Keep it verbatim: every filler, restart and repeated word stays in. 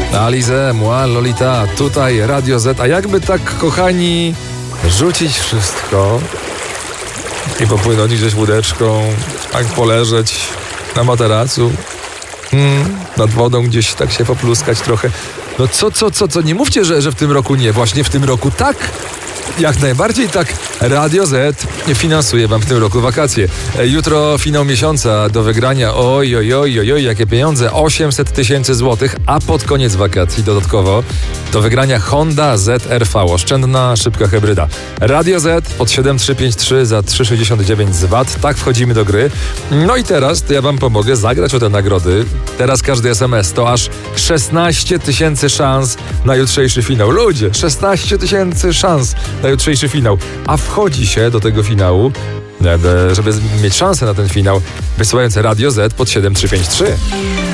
Alize, moi, Lolita, tutaj Radio Z. A jakby tak, kochani, rzucić wszystko i popłynąć gdzieś łódeczką, tak poleżeć na materacu, hmm, nad wodą gdzieś tak się popluskać trochę. No co, co, co, co? Nie mówcie, że, że w tym roku nie. Właśnie w tym roku tak. Jak najbardziej tak. Radio Z finansuje wam w tym roku wakacje. Jutro finał miesiąca do wygrania. Oj, oj, oj, oj, oj, jakie pieniądze. osiemset tysięcy złotych, a pod koniec wakacji dodatkowo do wygrania Honda Z R V. Oszczędna, szybka hybryda. Radio Z pod siedem trzy pięć trzy za trzy sześćdziesiąt dziewięć z V A T. Tak wchodzimy do gry. No i teraz to ja wam pomogę zagrać o te nagrody. Teraz każdy S M S to aż szesnaście tysięcy szans na jutrzejszy finał. Ludzie, szesnaście tysięcy szans na jutrzejszy finał. A wchodzi się do tego finału, żeby mieć szansę na ten finał, wysyłając Radio Z pod siedem trzy pięć trzy.